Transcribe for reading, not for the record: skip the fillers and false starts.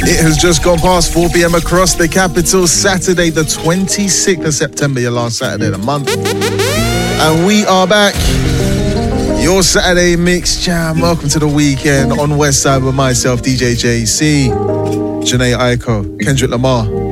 It has just gone past 4 p.m. across the capital. Saturday, the 26th of September, your last Saturday of the month. And we are back. Your Saturday Mix Jam. Welcome to the weekend on Westside with myself, DJ JC, Janae Aiko, Kendrick Lamar.